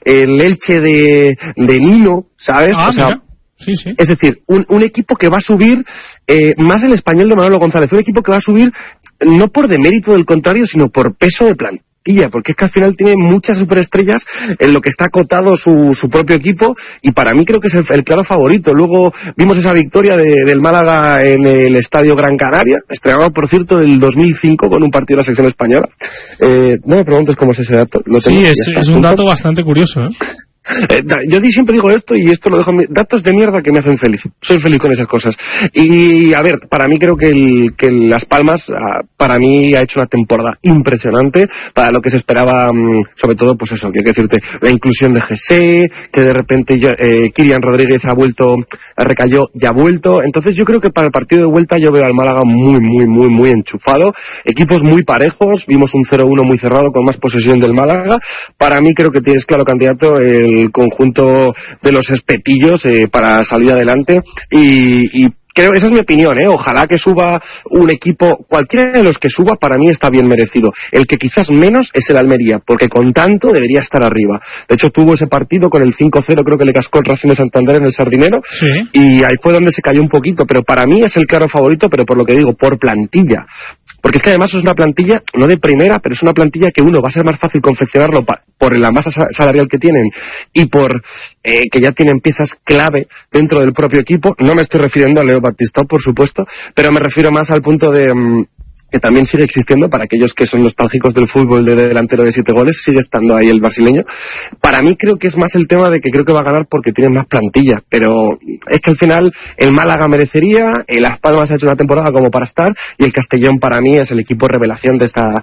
el Elche de Nino, ¿sabes? O sea, sí, sí. Es decir, un equipo que va a subir, más el Español de Manolo González, un equipo que va a subir no por demérito del contrario, sino por peso de plantilla, porque es que al final tiene muchas superestrellas en lo que está acotado su propio equipo, y para mí creo que es el claro favorito. Luego vimos esa victoria del Málaga en el Estadio Gran Canaria, estrenado por cierto del 2005 con un partido de la selección española. No me preguntes cómo es ese dato. Sí, es un dato bastante curioso, ¿eh? Yo siempre digo esto y esto lo dejo datos de mierda que me hacen feliz. Soy feliz con esas cosas. Y a ver, para mí creo que Las Palmas para mí ha hecho una temporada impresionante para lo que se esperaba, sobre todo pues eso, quiero decirte, la inclusión de Jesse, que de repente Kylian Rodríguez recayó y ha vuelto. Entonces yo creo que para el partido de vuelta yo veo al Málaga muy enchufado, equipos muy parejos, vimos un 0-1 muy cerrado con más posesión del Málaga. Para mí creo que tienes claro candidato el conjunto de los espetillos para salir adelante y creo, esa es mi opinión, ojalá que suba un equipo, cualquiera de los que suba para mí está bien merecido. El que quizás menos es el Almería, porque con tanto debería estar arriba. De hecho tuvo ese partido con el 5-0, creo que le cascó el Racing de Santander en el Sardinero, sí. Y ahí fue donde se cayó un poquito, pero para mí es el claro favorito, pero por lo que digo, por plantilla. Porque es que además es una plantilla, no de primera, pero es una plantilla que va a ser más fácil confeccionarlo por la masa salarial que tienen y por que ya tienen piezas clave dentro del propio equipo. No me estoy refiriendo a Leo Baptistao, por supuesto, pero me refiero más al punto de que también sigue existiendo para aquellos que son nostálgicos del fútbol de delantero de 7 goles, sigue estando ahí el brasileño. Para mí creo que es más el tema de que creo que va a ganar porque tiene más plantilla, pero es que al final el Málaga merecería, el Las Palmas ha hecho una temporada como para estar, y el Castellón para mí es el equipo revelación de esta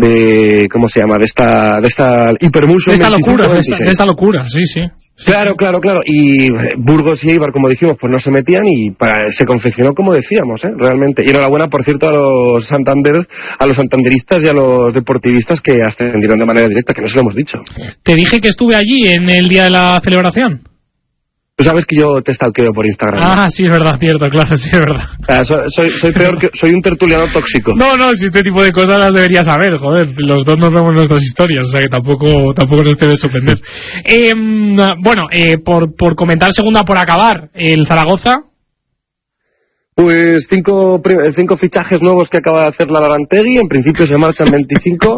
hipermuso. De esta locura, sí. Claro. Y Burgos y Eibar, como dijimos, pues no se metían y se confeccionó como decíamos, realmente. Y enhorabuena, por cierto, a los santanderistas y a los deportivistas que ascendieron de manera directa, que no se lo hemos dicho. Te dije que estuve allí en el día de la celebración. Tú sabes que yo te stalkeo por Instagram. Ah, sí, es verdad, cierto, claro, sí, es verdad. Soy peor que... Soy un tertuliano tóxico. No, si este tipo de cosas las deberías saber, joder. Los dos nos vemos nuestras historias, o sea que tampoco nos debe sorprender. Por comentar segunda por acabar, el Zaragoza... Pues 5 fichajes nuevos que acaba de hacer la Larantegui. En principio se marchan 25.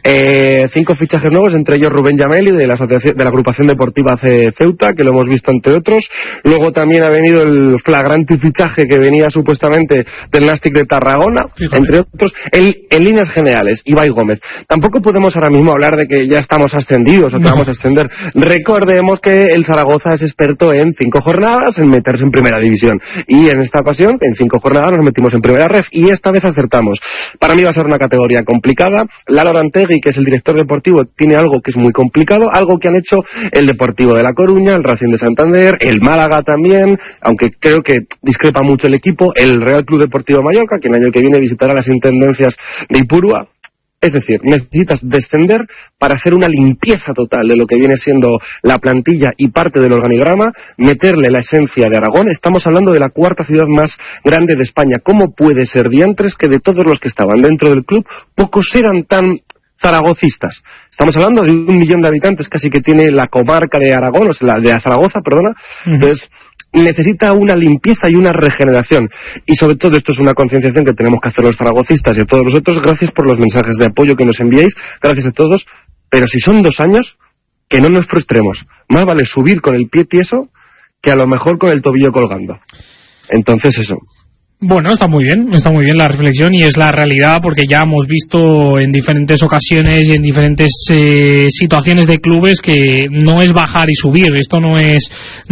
5 fichajes nuevos, entre ellos Rubén Yameli de la asociación, de la agrupación deportiva Ceuta, que lo hemos visto entre otros. Luego también ha venido el flagrante fichaje que venía supuestamente del Nàstic de Tarragona, fíjate, entre otros. En líneas generales, Ibai Gómez. Tampoco podemos ahora mismo hablar de que ya estamos ascendidos o que vamos a ascender. Recordemos que el Zaragoza es experto en 5 jornadas, en meterse en primera división. Y en esta ocasión, en 5 jornadas nos metimos en primera ref y esta vez acertamos. Para mí va a ser una categoría complicada. Lalo Arantegui, que es el director deportivo, tiene algo que es muy complicado, algo que han hecho el Deportivo de La Coruña, el Racing de Santander, el Málaga también, aunque creo que discrepa mucho el equipo, el Real Club Deportivo Mallorca, que el año que viene visitará las intendencias de Ipurúa. Es decir, necesitas descender para hacer una limpieza total de lo que viene siendo la plantilla y parte del organigrama, meterle la esencia de Aragón. Estamos hablando de la 4ª ciudad más grande de España. ¿Cómo puede ser diantres que de todos los que estaban dentro del club, pocos eran tan zaragocistas? Estamos hablando de 1 millón de habitantes casi que tiene la comarca de Aragón, o sea, la de Zaragoza, perdona. Entonces, necesita una limpieza y una regeneración, y sobre todo esto es una concienciación que tenemos que hacer los zaragocistas y a todos nosotros. Gracias por los mensajes de apoyo que nos enviáis, gracias a todos, pero si son 2 años, que no nos frustremos, más vale subir con el pie tieso que a lo mejor con el tobillo colgando. Entonces eso. Bueno, está muy bien la reflexión y es la realidad, porque ya hemos visto en diferentes ocasiones y en diferentes situaciones de clubes que no es bajar y subir. Esto no es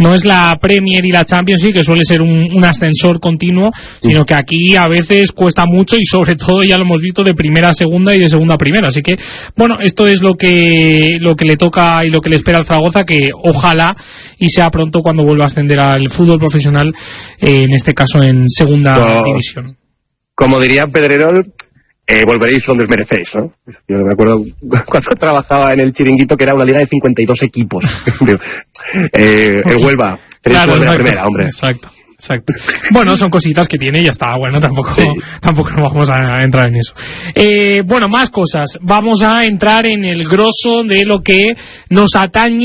la Premier y la Champions League, que suele ser un ascensor continuo, sino que aquí a veces cuesta mucho y sobre todo ya lo hemos visto de primera a segunda y de segunda a primera. Así que, bueno, esto es lo que le toca y lo que le espera al Zaragoza, que ojalá y sea pronto cuando vuelva a ascender al fútbol profesional, en este caso en segunda división. Como diría Pedrerol, volveréis donde os merecéis, ¿no? Yo me acuerdo cuando trabajaba en el Chiringuito, que era una liga de 52 equipos. El Huelva, claro, la primera, hombre. Exacto. Bueno, son cositas que tiene y ya está. Bueno, tampoco nos vamos a entrar en eso. Bueno, más cosas. Vamos a entrar en el grosso de lo que nos atañe